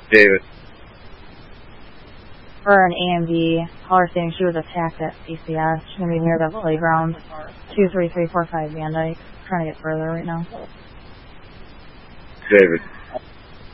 David. For an AMD, caller saying she was attacked at CCS. She's going to be near the playground. 23345 Van Dyke. Trying to get further right now. David.